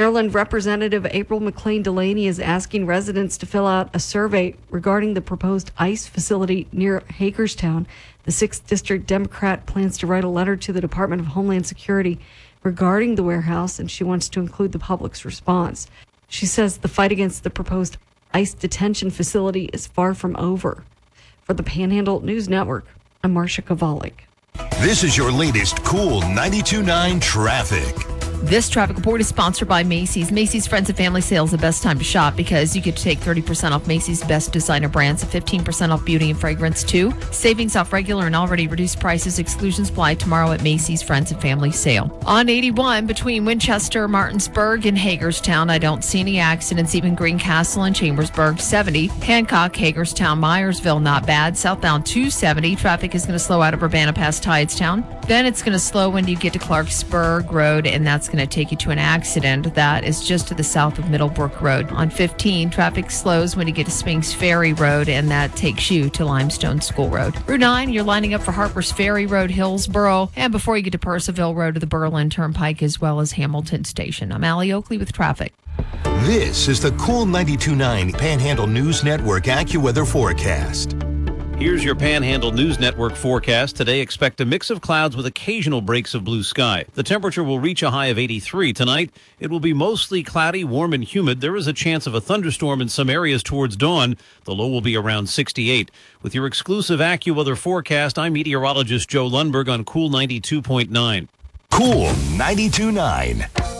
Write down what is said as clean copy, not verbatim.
Maryland Representative April McLean Delaney is asking residents to fill out a survey regarding the proposed ICE facility near Hagerstown. The 6th District Democrat plans to write a letter to the Department of Homeland Security regarding the warehouse, and she wants to include the public's response. She says the fight against the proposed ICE detention facility is far from over. For the Panhandle News Network, I'm Marcia Kovalik. This is your latest Cool 92.9 traffic. This traffic report is sponsored by Macy's. Macy's Friends and Family Sale is the best time to shop because you get to take 30% off Macy's best designer brands and 15% off beauty and fragrance too. Savings off regular and already reduced prices. Exclusions apply tomorrow at Macy's Friends and Family Sale. On 81 between Winchester, Martinsburg, and Hagerstown, I don't see any accidents. Even Greencastle and Chambersburg. 70 Hancock, Hagerstown, Myersville, not bad. Southbound 270 traffic is going to slow out of Urbana past Tidestown. Then it's going to slow when you get to Clarksburg Road, and that's going to take you to an accident that is just to the south of Middlebrook Road. On 15, traffic slows when you get to Spinks Ferry Road, and that takes you to Limestone School Road. Route 9, you're lining up for Harper's Ferry Road, Hillsboro, and before you get to Percival Road to the Berlin Turnpike, as well as Hamilton Station. I'm Allie Oakley with traffic. This is the Cool 92.9 Panhandle News Network AccuWeather forecast. Here's your Panhandle News Network forecast. Today, expect a mix of clouds with occasional breaks of blue sky. The temperature will reach a high of 83 tonight. It will be mostly cloudy, warm, and humid. There is a chance of a thunderstorm in some areas towards dawn. The low will be around 68. With your exclusive AccuWeather forecast, I'm meteorologist Joe Lundberg on Cool 92.9. Cool 92.9.